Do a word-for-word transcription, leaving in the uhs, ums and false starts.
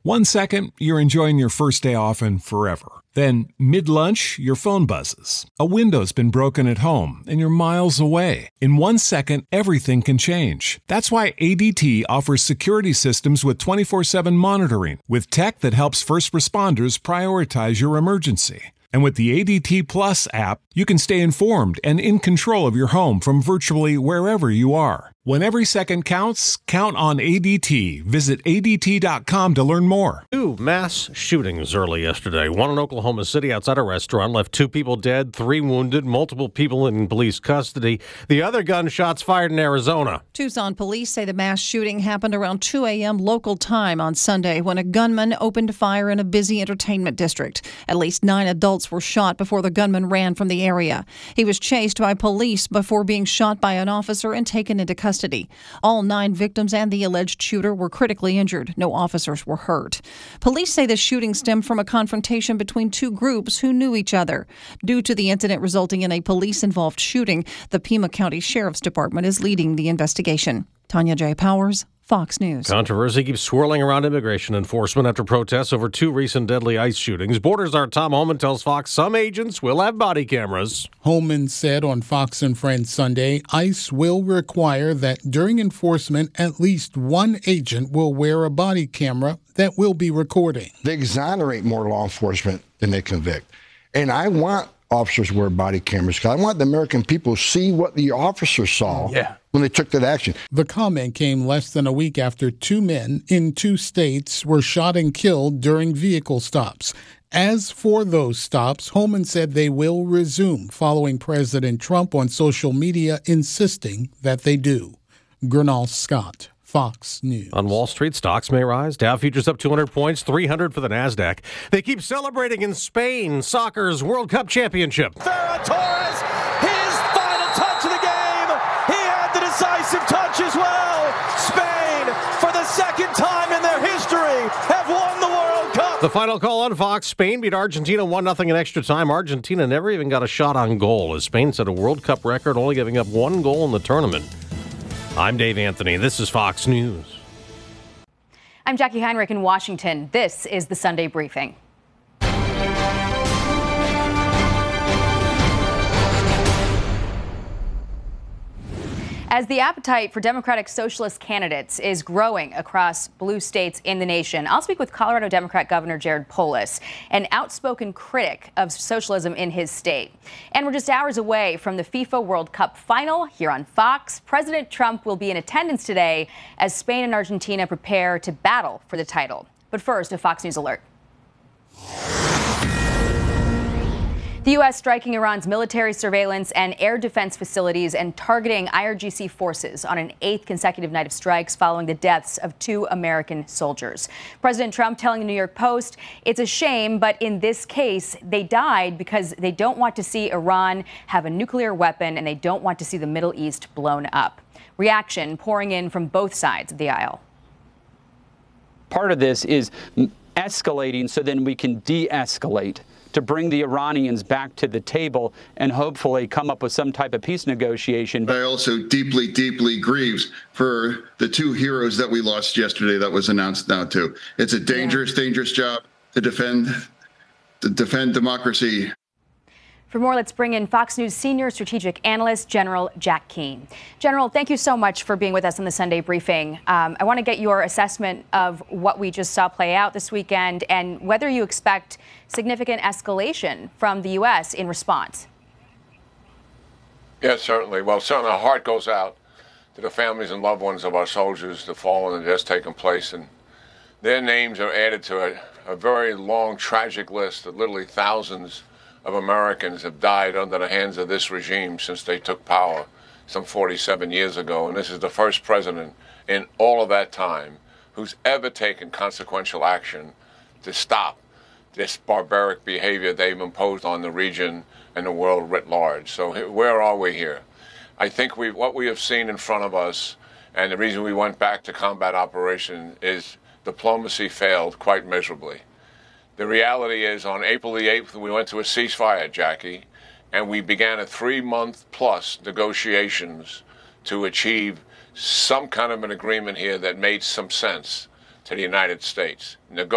One second, you're enjoying your first day off and forever. Then, mid-lunch, your phone buzzes. A window's been broken at home, and you're miles away. In one second, everything can change. That's why A D T offers security systems with twenty-four seven monitoring, with tech that helps first responders prioritize your emergency. And with the A D T Plus app, you can stay informed and in control of your home from virtually wherever you are. When every second counts, count on A D T. Visit A D T dot com to learn more. Two mass shootings early yesterday. One in Oklahoma City outside a restaurant left two people dead, three wounded, multiple people in police custody. The other gunshots fired in Arizona. Tucson police say the mass shooting happened around two a.m. local time on Sunday when a gunman opened fire in a busy entertainment district. At least nine adults were shot before the gunman ran from the area. He was chased by police before being shot by an officer and taken into custody. All nine victims and the alleged shooter were critically injured. No officers were hurt. Police say the shooting stemmed from a confrontation between two groups who knew each other. Due to the incident resulting in a police-involved shooting, the Pima County Sheriff's Department is leading the investigation. Tanya J. Powers, Fox News. Controversy keeps swirling around immigration enforcement after protests over two recent deadly ICE shootings. Borders Czar Tom Homan tells Fox some agents will have body cameras. Homan said on Fox and Friends Sunday, ICE will require that during enforcement, at least one agent will wear a body camera that will be recording. They exonerate more law enforcement than they convict. And I want officers wear body cameras because I want the American people to see what the officers saw. Yeah. When they took that action. The comment came less than a week after two men in two states were shot and killed during vehicle stops. As for those stops, Homan said they will resume following President Trump on social media insisting that they do. Gernal Scott, Fox News. On Wall Street, stocks may rise. Dow futures up two hundred points, three hundred for the NASDAQ. They keep celebrating in Spain, soccer's World Cup championship. Ferran Torres, his final touch of the game. He had the decisive touch as well. Spain, for the second time in their history, have won the World Cup. The final call on Fox. Spain beat Argentina one nothing in extra time. Argentina never even got a shot on goal as Spain set a World Cup record, only giving up one goal in the tournament. I'm Dave Anthony. This is Fox News. I'm Jackie Heinrich in Washington. This is the Sunday Briefing. As the appetite for Democratic Socialist candidates is growing across blue states in the nation, I'll speak with Colorado Democrat Governor Jared Polis, an outspoken critic of socialism in his state. And we're just hours away from the FIFA World Cup final here on Fox. President Trump will be in attendance today as Spain and Argentina prepare to battle for the title. But first, a Fox News alert. The U S striking Iran's military surveillance and air defense facilities and targeting I R G C forces on an eighth consecutive night of strikes following the deaths of two American soldiers. President Trump telling the New York Post, it's a shame, but in this case, they died because they don't want to see Iran have a nuclear weapon and they don't want to see the Middle East blown up. Reaction pouring in from both sides of the aisle. Part of this is escalating so then we can de-escalate, to bring the Iranians back to the table and hopefully come up with some type of peace negotiation. I also deeply, deeply grieves for the two heroes that we lost yesterday that was announced now too. It's a dangerous, yeah. dangerous job to defend, to defend democracy. For more, let's bring in Fox News senior strategic analyst, General Jack Keane. General, thank you so much for being with us on the Sunday Briefing. Um, I want to get your assessment of what we just saw play out this weekend and whether you expect significant escalation from the U S in response. Yes, certainly. Well, certainly our heart goes out to the families and loved ones of our soldiers, the fallen and deaths taken place, and their names are added to a, a very long, tragic list of literally thousands of Americans have died under the hands of this regime since they took power some forty-seven years ago. And this is the first president in all of that time who's ever taken consequential action to stop this barbaric behavior they've imposed on the region and the world writ large. So where are we here? I think we what we have seen in front of us, and the reason we went back to combat operation, is diplomacy failed quite miserably. The reality is, on April the eighth, we went to a ceasefire, Jackie, and we began a three-month-plus negotiations to achieve some kind of an agreement here that made some sense to the United States. Nego-